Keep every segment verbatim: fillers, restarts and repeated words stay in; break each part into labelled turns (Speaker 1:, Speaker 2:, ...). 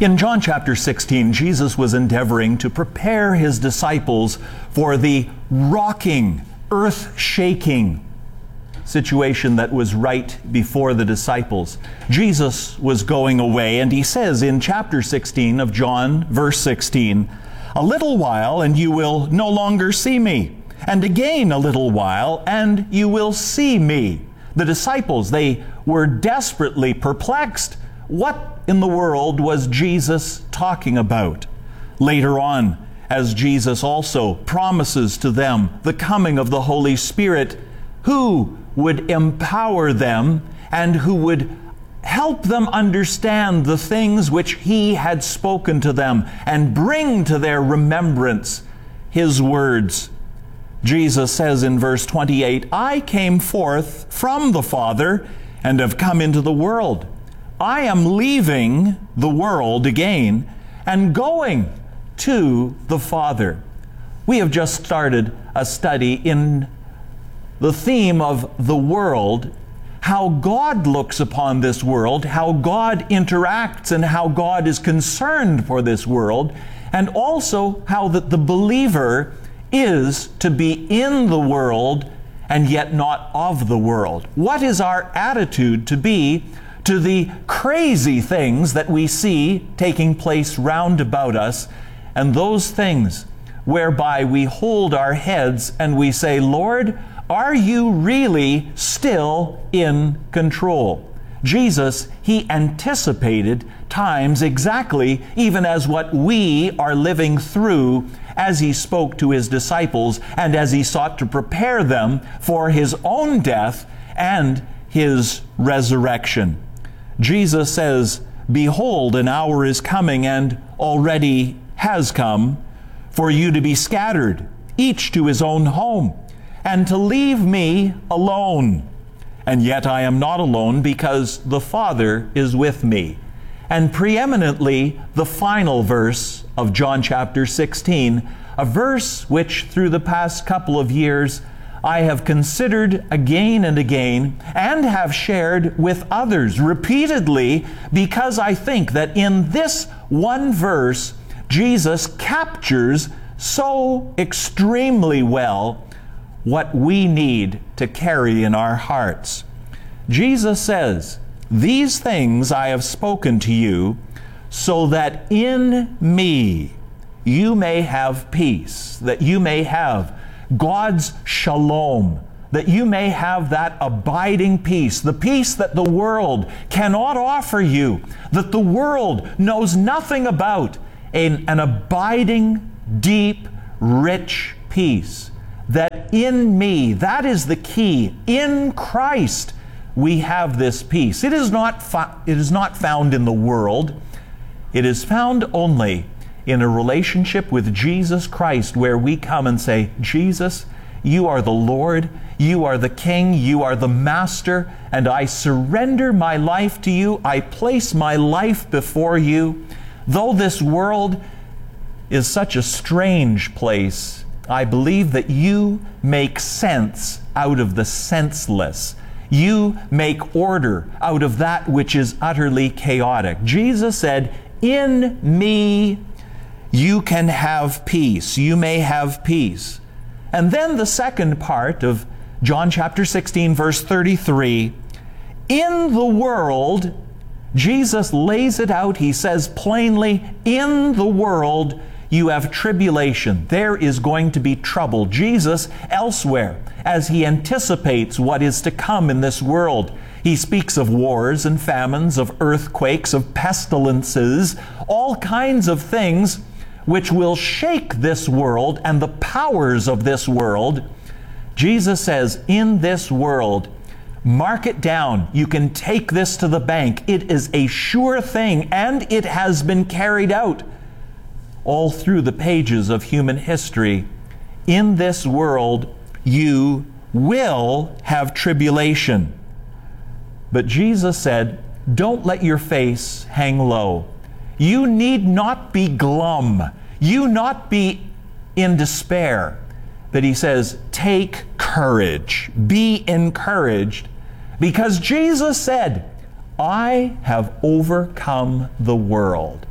Speaker 1: In John chapter sixteen, Jesus was endeavoring to prepare his disciples for the rocking, earth-shaking situation that was right before the disciples. Jesus was going away, and he says in chapter sixteen of John, verse sixteen, "A little while, and you will no longer see me. And again a little while, and you will see me." The disciples, they were desperately perplexed. What in the world was Jesus talking about? Later on, as Jesus also promises to them the coming of the Holy Spirit, who would empower them and who would help them understand the things which he had spoken to them and bring to their remembrance his words. Jesus says in verse twenty-eight, "I came forth from the Father and have come into the world. I am leaving the world again and going to the Father." We have just started a study in the theme of the world, how God looks upon this world, how God interacts and how God is concerned for this world, and also how that the believer is to be in the world and yet not of the world. What is our attitude to be to the crazy things that we see taking place round about us, and those things whereby we hold our heads and we say, "Lord, are you really still in control?" Jesus, he anticipated times exactly even as what we are living through as he spoke to his disciples and as he sought to prepare them for his own death and his resurrection. Jesus says, "Behold, an hour is coming and already has come for you to be scattered, each to his own home, and to leave me alone. And yet I am not alone, because the Father is with me." And preeminently, the final verse of John chapter sixteen, a verse which through the past couple of years I have considered again and again and have shared with others repeatedly, because I think that in this one verse, Jesus captures so extremely well what we need to carry in our hearts. Jesus says, "These things I have spoken to you, so that in me you may have peace," that you may have God's shalom, that you may have that abiding peace, the peace that the world cannot offer you, that the world knows nothing about, an, an abiding, deep, rich peace. That in me, that is the key. In Christ, we have this peace. It is not, it is not found in the world. It is found only in a relationship with Jesus Christ, where we come and say, "Jesus, you are the Lord, you are the King, you are the Master, and I surrender my life to you. I place my life before you. Though this world is such a strange place, I believe that you make sense out of the senseless. You make order out of that which is utterly chaotic." Jesus said, "In me you can have peace. You may have peace." And then the second part of John chapter sixteen, verse thirty-three, in the world, Jesus lays it out. He says plainly, in the world you have tribulation. There is going to be trouble. Jesus, elsewhere, as he anticipates what is to come in this world, he speaks of wars and famines, of earthquakes, of pestilences, all kinds of things which will shake this world and the powers of this world. Jesus says, in this world, mark it down. You can take this to the bank. It is a sure thing, and it has been carried out all through the pages of human history. In this world, you will have tribulation. But Jesus said, don't let your face hang low. You need not be glum. You not be in despair. But he says, take courage. Be encouraged. Because Jesus said, I have overcome the world.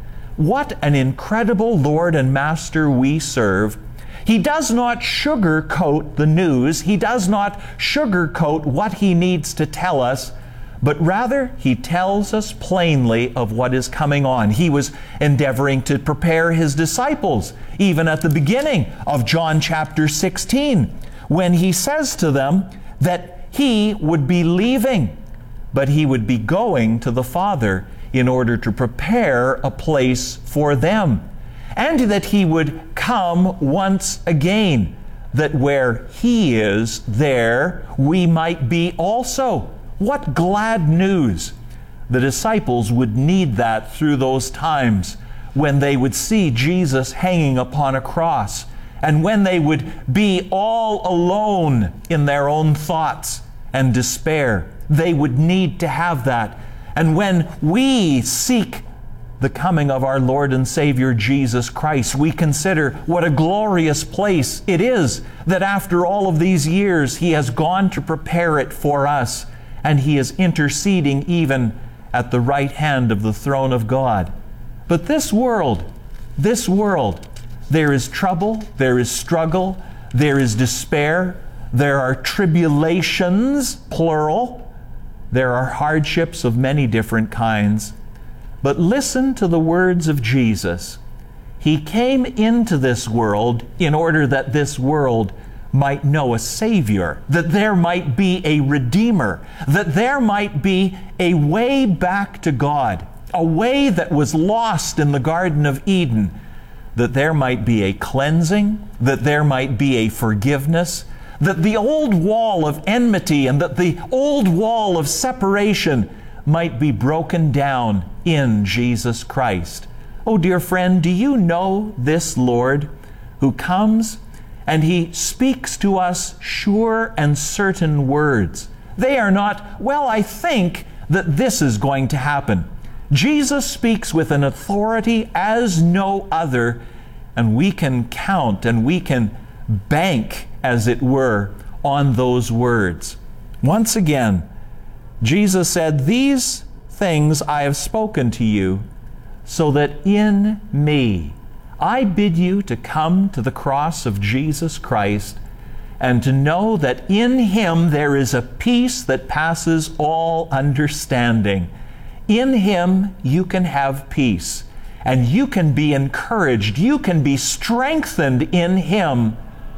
Speaker 1: what an incredible Lord and Master we serve. He does not sugarcoat the news. He does not sugarcoat what He needs to tell us, but rather He tells us plainly of what is coming on. He was endeavoring to prepare His disciples, even at the beginning of John chapter sixteen, when He says to them that He would be leaving, but He would be going to the Father in order to prepare a place for them, and that He would come once again, that where He is, there we might be also. What glad news! The disciples would need that through those times when they would see Jesus hanging upon a cross, and when they would be all alone in their own thoughts and despair. They would need to have that. And when we seek the coming of our Lord and Savior Jesus Christ, we consider what a glorious place it is that after all of these years He has gone to prepare it for us, and He is interceding even at the right hand of the throne of God. But this world, this world, there is trouble, there is struggle, there is despair, there are tribulations, plural, there are hardships of many different kinds. But listen to the words of Jesus. He came into this world in order that this world might know a Savior, that there might be a Redeemer, that there might be a way back to God, a way that was lost in the Garden of Eden, that there might be a cleansing, that there might be a forgiveness, that the old wall of enmity and that the old wall of separation might be broken down in Jesus Christ. Oh, dear friend, do you know this Lord who comes and He speaks to us sure and certain words? They are not, well, I think that this is going to happen. Jesus speaks with an authority as no other, and we can count and we can bank, as it were, on those words. Once again, Jesus said, "These things I have spoken to you, so that in me," I bid you to come to the cross of Jesus Christ and to know that in Him there is a peace that passes all understanding. In Him you can have peace, and you can be encouraged, you can be strengthened in Him.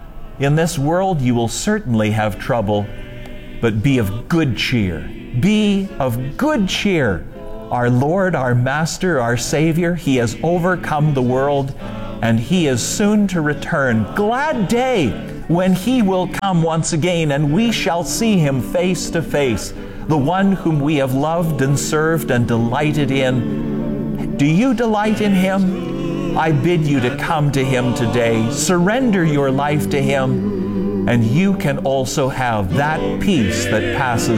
Speaker 1: In this world you will certainly have trouble, but be of good cheer. Be of good cheer. Our Lord, our Master, our Savior, He has overcome the world, and He is soon to return. Glad day when He will come once again, and we shall see Him face to face, the one whom we have loved and served and delighted in. Do you delight in Him? I bid you to come to Him today. Surrender your life to Him, and you can also have that peace that passes